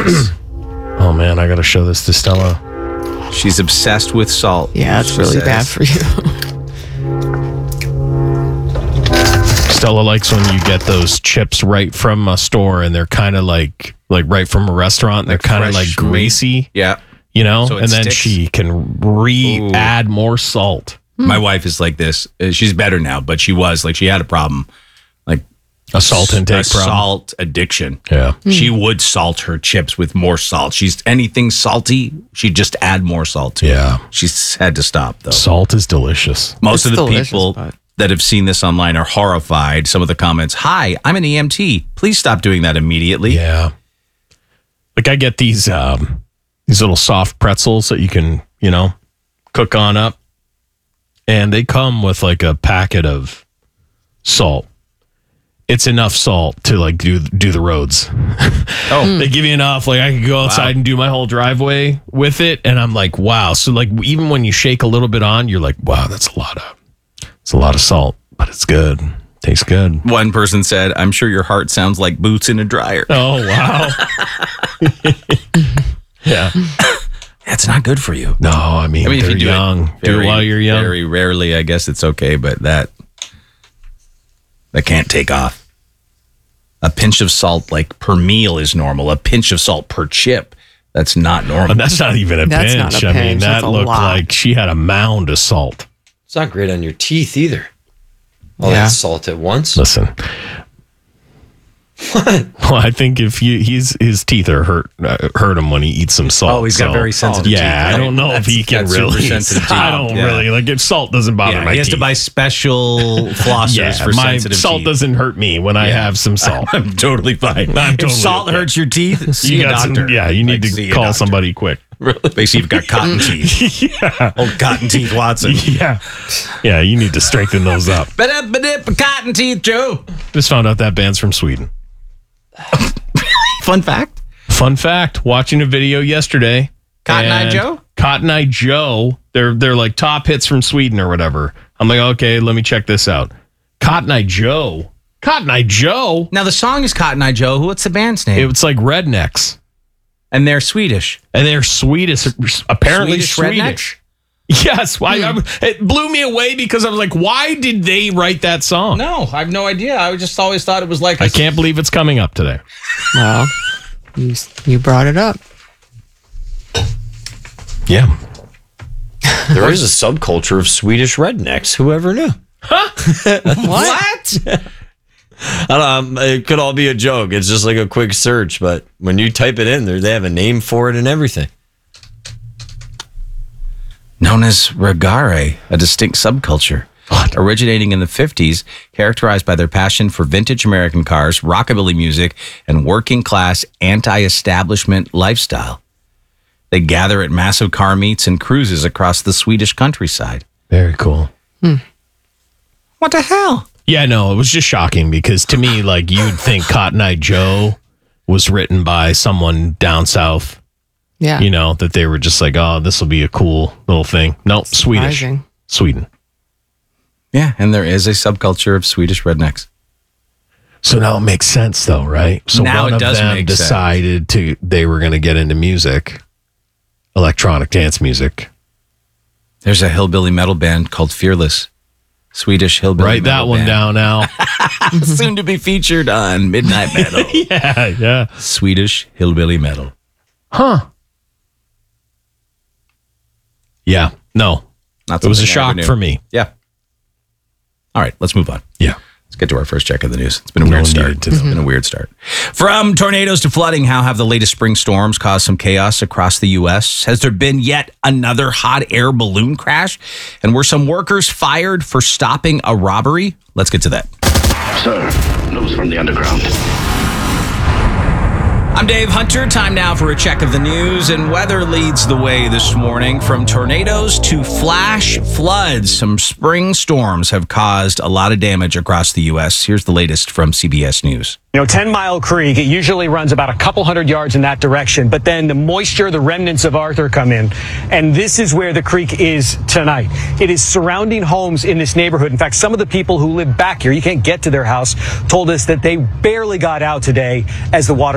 Yes. Oh, man, I got to show this to Stella. She's obsessed with salt. Yeah, it's she really says. bad for you. Stella likes when you get those chips right from a store and they're kind of like right from a restaurant. They're kind of like fresh meat. greasy. Yeah. You know, So it and then sticks. she can add more salt. My wife is like this. She's better now, but she was like, she had a problem. Like A salt intake a problem. salt addiction. Yeah. She would salt her chips with more salt. She's anything salty, she'd just add more salt to Yeah. it. She's had to stop though. Salt is delicious. Most of It's the delicious, people but- that have seen this online are horrified. Some of the comments, "Hi, I'm an EMT. Please stop doing that immediately." Yeah. Like I get these little soft pretzels that you can, cook on up. And they come with like a packet of salt. It's enough salt to like do the roads. Oh, They give you enough. Like I could go outside and do my whole driveway with it. And I'm like, wow. So like even when you shake a little bit on, you're like, wow, it's a lot of salt, but it's good. Tastes good. one person said, "I'm sure your heart sounds like boots in a dryer." Oh, wow. Yeah. That's not good for you. No, I mean if they're you do young. it Do it while you're young. very rarely, I guess it's okay, but that can't take off. A pinch of salt, like per meal, is normal. A pinch of salt per chip, that's not normal. And that's not even a That's pinch. not a I mean, pinch. that That's a looked lot. like she had a mound of salt. It's not great on your teeth either. All Yeah. that salt at once. Listen. Well, I think if his teeth are hurt him when he eats some salt. Oh, he's got very sensitive Yeah, teeth, I right? don't know if he can That's super really. sensitive teeth. I don't Yeah. really like if salt doesn't bother my he has teeth. to buy special flossers yeah, for my sensitive salt teeth. doesn't hurt me when I have some salt. I'm totally fine. I'm If totally salt okay. hurts your teeth, see You a got some- doctor. you need Like, see to a call doctor. somebody quick. They see you've got cotton teeth. Yeah, Old cotton teeth Watson. yeah, you need to strengthen those up. Cotton teeth, Joe. Just found out that band's from Sweden. Fun fact. Fun fact, watching a video yesterday. Cotton Eye and Joe? Cotton Eye Joe. They're like top hits from Sweden or whatever. I'm like, okay, let me check this out. Cotton Eye Joe. Cotton Eye Joe. Now the song is Cotton Eye Joe. What's the band's name? It's like Rednecks. And they're Swedish. And they're Swedish, apparently Swedish Swedish. Yes. It blew me away because I was like, why did they write that song? No, I have no idea. I just always thought it was like I can't believe it's coming up today. Well, you brought it up. Yeah. There is a subculture of Swedish rednecks. Whoever knew? What? I don't know. It could all be a joke. It's just like a quick search, but when you type it in there, they have a name for it and everything. known as regare, a distinct subculture. Originating in the 50s, characterized by their passion for vintage American cars, rockabilly music, and working-class anti-establishment lifestyle. They gather at massive car meets and cruises across the Swedish countryside. Very cool. What the hell? Yeah, no, it was just shocking because to me, like, you'd think Cotton Eye Joe was written by someone down south. Yeah. You know, that they were just like, oh, this will be a cool little thing. Nope, Swedish. Surprising. Sweden. Yeah, and there is a subculture of Swedish rednecks. So now it makes sense, though, right? So Now one it of does them make decided they were going to get into music, electronic dance music. There's a hillbilly metal band called Fearless. Swedish hillbilly Write that metal one band. down now. Soon to be featured on Midnight Metal. Yeah. Swedish hillbilly metal. Huh. Yeah. No. Not It was a something I ever shock knew. for me. Yeah. All right, let's move on. Yeah. Let's get to our first check of the news. It's been a No weird one start. needed to It's know. been a weird start. From tornadoes to flooding, how have the latest spring storms caused some chaos across the U.S.? Has there been yet another hot air balloon crash? And were some workers fired for stopping a robbery? Let's get to that. Sir, news from the underground. I'm Dave Hunter. Time now for a check of the news, and weather leads the way this morning. From tornadoes to flash floods, some spring storms have caused a lot of damage across the U.S. Here's the latest from CBS News. 10 Mile Creek, it usually runs about a couple hundred yards in that direction, but then the moisture, the remnants of Arthur come in, and this is where the creek is tonight. It is surrounding homes in this neighborhood. In fact, some of the people who live back here, you can't get to their house, told us that they barely got out today as the water